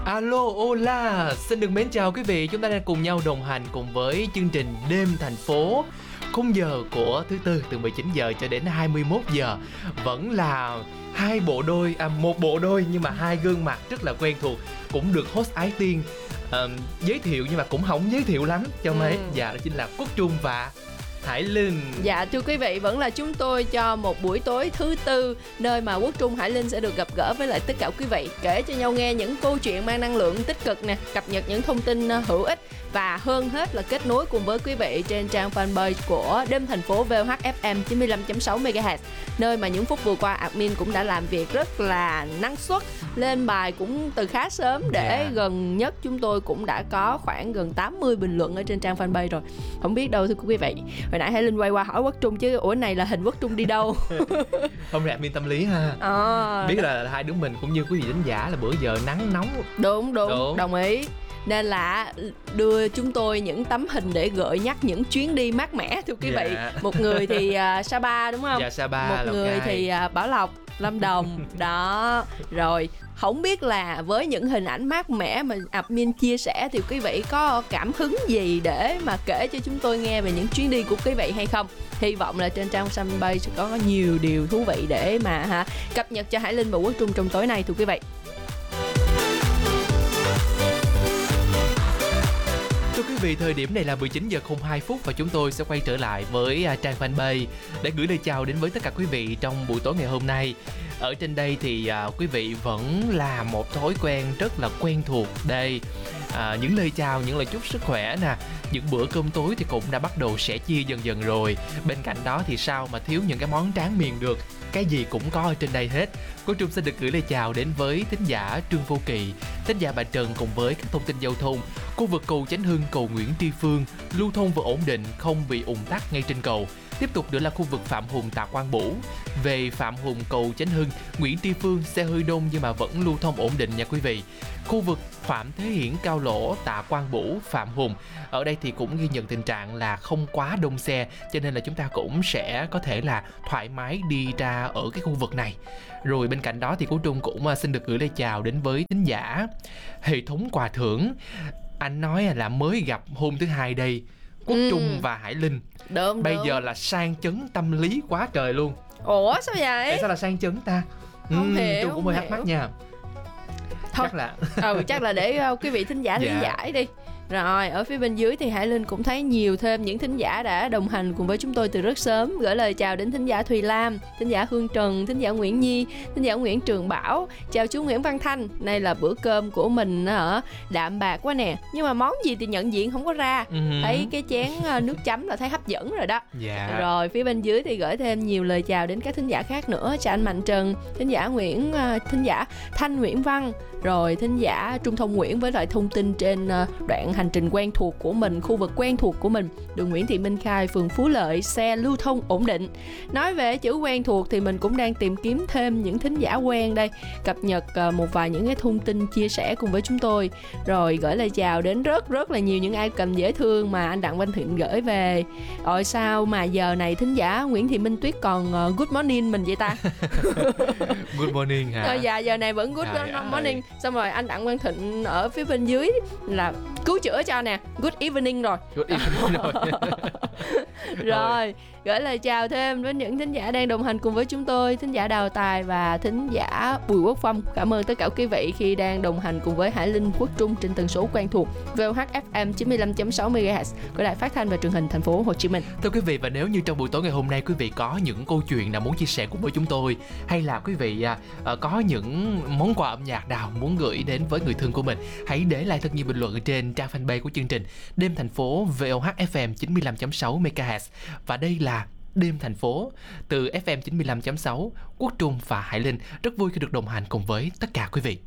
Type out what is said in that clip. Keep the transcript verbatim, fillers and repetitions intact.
Alo, hola, xin được mến chào quý vị. Chúng ta đang cùng nhau đồng hành cùng với chương trình Đêm Thành Phố. Khung giờ của thứ tư từ mười chín giờ cho đến hai mươi mốt giờ vẫn là hai bộ đôi, à một bộ đôi nhưng mà hai gương mặt rất là quen thuộc, cũng được host Ái Tiên uh, giới thiệu nhưng mà cũng không giới thiệu lắm cho mấy. Ừ. Dạ, đó chính là Quốc Trung và Hải Linh. Dạ thưa quý vị, vẫn là chúng tôi cho một buổi tối thứ tư, nơi mà Quốc Trung, Hải Linh sẽ được gặp gỡ với lại tất cả quý vị, kể cho nhau nghe những câu chuyện mang năng lượng tích cực nè, cập nhật những thông tin hữu ích, và hơn hết là kết nối cùng với quý vị trên trang fanpage của Đêm Thành Phố vê o hát ép em chín mươi lăm chấm sáu mê ga héc, nơi mà những phút vừa qua admin cũng đã làm việc rất là năng suất, lên bài cũng từ khá sớm để yeah. gần nhất chúng tôi cũng đã có khoảng gần tám mươi bình luận ở trên trang fanpage rồi. Không biết đâu thưa quý vị. Hồi nãy Hải Linh quay qua hỏi Quốc Trung chứ ủa này là hình Quốc Trung đi đâu? Không ra admin tâm lý ha. À, biết là hai đứa mình cũng như quý vị đánh giá là bữa giờ nắng nóng. Đúng đúng, đúng. Đồng ý. Nên là đưa chúng tôi những tấm hình để gợi nhắc những chuyến đi mát mẻ thưa quý vị. Yeah. Một người thì uh, Sapa đúng không? Dạ Sapa. Một người Cai. Thì uh, Bảo Lộc, Lâm Đồng. Đó. Rồi không biết là với những hình ảnh mát mẻ mà admin chia sẻ thì quý vị có cảm hứng gì để mà kể cho chúng tôi nghe về những chuyến đi của quý vị hay không? Hy vọng là trên trang fanpage sẽ có nhiều điều thú vị để mà ha, cập nhật cho Hải Linh và Quốc Trung trong tối nay thưa quý vị. Thưa quý vị, thời điểm này là mười chín giờ không hai phút và chúng tôi sẽ quay trở lại với trang fanpage để gửi lời chào đến với tất cả quý vị trong buổi tối ngày hôm nay. Ở trên đây thì à, quý vị vẫn là một thói quen rất là quen thuộc đây. À, những lời chào, những lời chúc sức khỏe nè, những bữa cơm tối thì cũng đã bắt đầu sẻ chia dần dần rồi. Bên cạnh đó thì sao mà thiếu những cái món tráng miệng được, cái gì cũng có ở trên đây hết. Cô Trung sẽ được gửi lời chào đến với thính giả Trương Vô Kỳ, thính giả Bà Trần cùng với các thông tin giao thông. Khu vực cầu Chánh Hưng, cầu Nguyễn Tri Phương lưu thông vừa ổn định, không bị ùn tắc ngay trên cầu. Tiếp tục nữa là khu vực Phạm Hùng, Tạ Quang Bửu. Về Phạm Hùng, cầu Chánh Hưng, Nguyễn Tri Phương xe hơi đông nhưng mà vẫn lưu thông ổn định nha quý vị. Khu vực Phạm Thế Hiển, Cao Lỗ, Tạ Quang Bửu, Phạm Hùng, ở đây thì cũng ghi nhận tình trạng là không quá đông xe, cho nên là chúng ta cũng sẽ có thể là thoải mái đi ra ở cái khu vực này. Rồi bên cạnh đó thì Cô Trung cũng xin được gửi lời chào đến với thính giả Hệ thống Quà Thưởng. Anh nói là mới gặp hôm thứ hai đây, Quốc ừ. Trung và Hải Linh. Đúng, Bây đúng. giờ là sang chấn tâm lý quá trời luôn. Ủa sao vậy? Tại sao là sang chấn ta? Không ừ, hiểu. Trung cũng hơi thắc mắc nha. Thôi. Chắc là ừ, chắc là để uh, quý vị thính giả thính giải đi. Rồi, ở phía bên dưới thì Hải Linh cũng thấy nhiều thêm những thính giả đã đồng hành cùng với chúng tôi từ rất sớm. Gửi lời chào đến thính giả Thùy Lam, thính giả Hương Trần, thính giả Nguyễn Nhi, thính giả Nguyễn Trường Bảo. Chào chú Nguyễn Văn Thanh, nay là bữa cơm của mình ở đạm bạc quá nè. Nhưng mà món gì thì nhận diện không có ra. uh-huh. Thấy cái chén nước chấm là thấy hấp dẫn rồi đó. yeah. Rồi, phía bên dưới thì gửi thêm nhiều lời chào đến các thính giả khác nữa. Chào anh Mạnh Trần, thính giả Nguyễn, thính giả Thanh Nguyễn Văn, rồi thính giả Trung Thông Nguyễn với lại thông tin trên đoạn hành trình quen thuộc của mình, khu vực quen thuộc của mình, đường Nguyễn Thị Minh Khai, phường Phú Lợi, xe lưu thông ổn định. Nói về chữ quen thuộc thì mình cũng đang tìm kiếm thêm những thính giả quen đây, cập nhật một vài những cái thông tin chia sẻ cùng với chúng tôi. Rồi gửi lời chào đến rất rất là nhiều những icon dễ thương mà anh Đặng Văn Thiện gửi về. Rồi sao mà giờ này thính giả Nguyễn Thị Minh Tuyết còn good morning mình vậy ta? Good morning hả? Rồi dạ giờ này vẫn good Trời morning ơi. Xong rồi anh Đặng Văn Thịnh ở phía bên dưới là cứu chữa cho nè, good evening rồi. Good evening rồi. Rồi, gửi lời chào thêm đến những thính giả đang đồng hành cùng với chúng tôi, thính giả Đào Tài và thính giả Bùi Quốc Phong. Cảm ơn tất cả quý vị khi đang đồng hành cùng với Hải Linh, Quốc Trung trên tần số quen thuộc vê o hát ép em chín mươi lăm chấm sáu mê ga héc của Đài Phát thanh và Truyền hình Thành phố Hồ Chí Minh. Thưa quý vị, và nếu như trong buổi tối ngày hôm nay quý vị có những câu chuyện nào muốn chia sẻ cùng với chúng tôi, hay là quý vị à, có những món quà âm nhạc nào muốn gửi đến với người thân của mình, hãy để lại thật nhiều bình luận trên trang fanpage của chương trình Đêm Thành Phố vê o hát ép em chín mươi lăm chấm sáu mê ga héc. Và đây là Đêm Thành Phố từ ép em chín mươi lăm chấm sáu, Quốc Trung và Hải Linh. Rất vui khi được đồng hành cùng với tất cả quý vị.